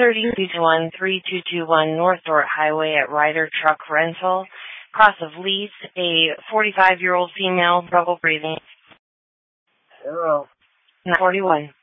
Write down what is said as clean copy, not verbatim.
321321 North Dort Highway at Ryder Truck Rental. Cross of lease, a 45-year-old female, double breathing. Hello. 41.